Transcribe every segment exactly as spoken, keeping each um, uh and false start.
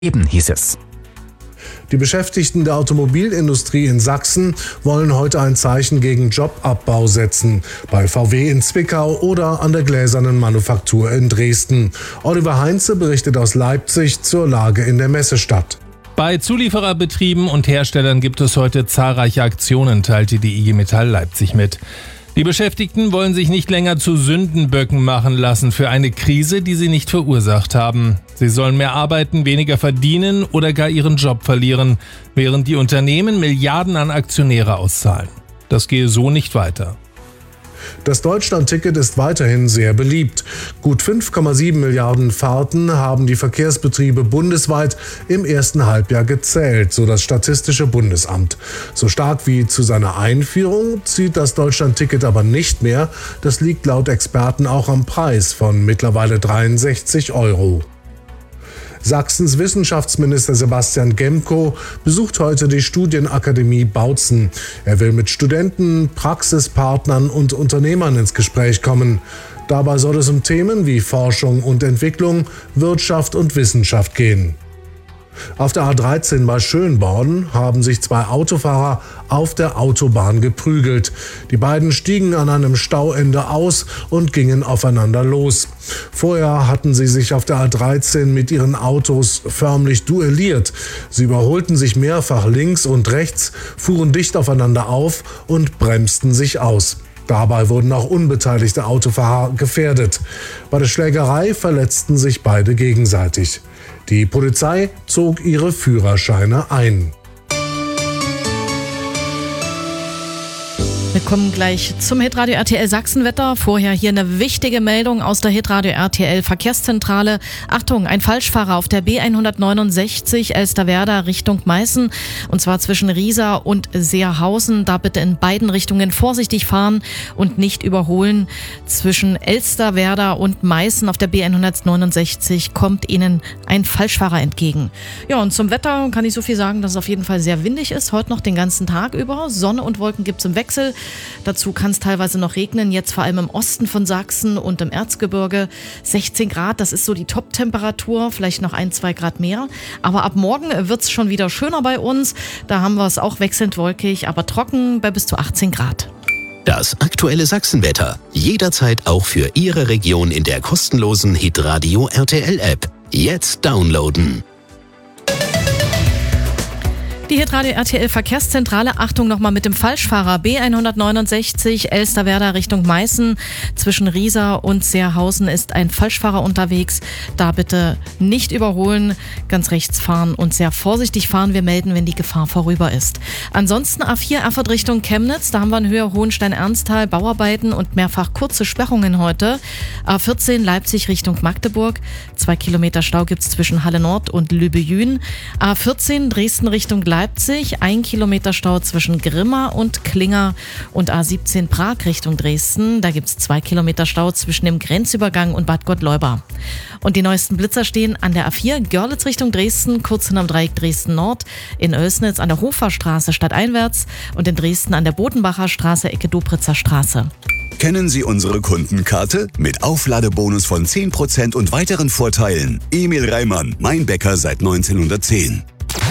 Eben, hieß es. Die Beschäftigten der Automobilindustrie in Sachsen wollen heute ein Zeichen gegen Jobabbau setzen. Bei V W in Zwickau oder an der Gläsernen Manufaktur in Dresden. Oliver Heinze berichtet aus Leipzig zur Lage in der Messestadt. Bei Zuliefererbetrieben und Herstellern gibt es heute zahlreiche Aktionen, teilte die I G Metall Leipzig mit. Die Beschäftigten wollen sich nicht länger zu Sündenböcken machen lassen für eine Krise, die sie nicht verursacht haben. Sie sollen mehr arbeiten, weniger verdienen oder gar ihren Job verlieren, während die Unternehmen Milliarden an Aktionäre auszahlen. Das gehe so nicht weiter. Das Deutschland-Ticket ist weiterhin sehr beliebt. Gut fünf Komma sieben Milliarden Fahrten haben die Verkehrsbetriebe bundesweit im ersten Halbjahr gezählt, so das Statistische Bundesamt. So stark wie zu seiner Einführung zieht das Deutschland-Ticket aber nicht mehr. Das liegt laut Experten auch am Preis von mittlerweile dreiundsechzig Euro. Sachsens Wissenschaftsminister Sebastian Gemko besucht heute die Studienakademie Bautzen. Er will mit Studenten, Praxispartnern und Unternehmern ins Gespräch kommen. Dabei soll es um Themen wie Forschung und Entwicklung, Wirtschaft und Wissenschaft gehen. Auf der A dreizehn bei Schönborn haben sich zwei Autofahrer auf der Autobahn geprügelt. Die beiden stiegen an einem Stauende aus und gingen aufeinander los. Vorher hatten sie sich auf der A dreizehn mit ihren Autos förmlich duelliert. Sie überholten sich mehrfach links und rechts, fuhren dicht aufeinander auf und bremsten sich aus. Dabei wurden auch unbeteiligte Autofahrer gefährdet. Bei der Schlägerei verletzten sich beide gegenseitig. Die Polizei zog ihre Führerscheine ein. Wir kommen gleich zum Hitradio R T L Sachsenwetter. Vorher hier eine wichtige Meldung aus der Hitradio R T L Verkehrszentrale. Achtung, ein Falschfahrer auf der B hundertneunundsechzig Elsterwerda Richtung Meißen. Und zwar zwischen Riesa und Seerhausen. Da bitte in beiden Richtungen vorsichtig fahren und nicht überholen. Zwischen Elsterwerda und Meißen auf der B hundertneunundsechzig kommt Ihnen ein Falschfahrer entgegen. Ja, und zum Wetter kann ich so viel sagen, dass es auf jeden Fall sehr windig ist. Heute noch den ganzen Tag über. Sonne und Wolken gibt es im Wechsel. Dazu kann es teilweise noch regnen, jetzt vor allem im Osten von Sachsen und im Erzgebirge. sechzehn Grad, das ist so die Top-Temperatur, vielleicht noch ein, zwei Grad mehr. Aber ab morgen wird es schon wieder schöner bei uns. Da haben wir es auch wechselnd wolkig, aber trocken bei bis zu achtzehn Grad. Das aktuelle Sachsenwetter. Jederzeit auch für Ihre Region in der kostenlosen Hitradio R T L-App. Jetzt downloaden. Die Hitradio R T L Verkehrszentrale, Achtung nochmal mit dem Falschfahrer. B hundertneunundsechzig Elsterwerda Richtung Meißen. Zwischen Riesa und Seerhausen ist ein Falschfahrer unterwegs. Da bitte nicht überholen, ganz rechts fahren und sehr vorsichtig fahren. Wir melden, wenn die Gefahr vorüber ist. Ansonsten A vier Erfurt Richtung Chemnitz. Da haben wir in Höhe Hohenstein-Ernsthal Bauarbeiten und mehrfach kurze Sperrungen heute. A vierzehn Leipzig Richtung Magdeburg. Zwei Kilometer Stau gibt es zwischen Halle Nord und Lübejün. A vierzehn Dresden Richtung Leipzig. Leipzig, ein Kilometer Stau zwischen Grimma und Klinger und A siebzehn Prag Richtung Dresden. Da gibt es zwei Kilometer Stau zwischen dem Grenzübergang und Bad Gottleuba. Und die neuesten Blitzer stehen an der A vier Görlitz Richtung Dresden, kurz hinterm Dreieck Dresden Nord, in Oelsnitz an der Hoferstraße stadteinwärts und in Dresden an der Bodenbacher Straße Ecke Dobritzer Straße. Kennen Sie unsere Kundenkarte? Mit Aufladebonus von zehn Prozent und weiteren Vorteilen. Emil Reimann, mein Bäcker seit neunzehnhundertzehn.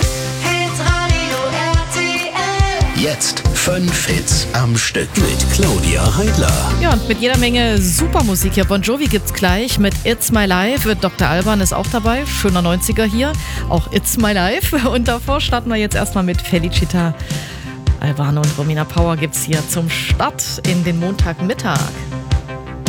Jetzt fünf Hits am Stück mit Claudia Heidler. Ja, und mit jeder Menge super Musik hier. Bon Jovi gibt's gleich mit It's My Life. Doktor Alban ist auch dabei. Schöner neunziger hier. Auch It's My Life. Und davor starten wir jetzt erstmal mit Felicita. Albano und Romina Power gibt's hier zum Start in den Montagmittag.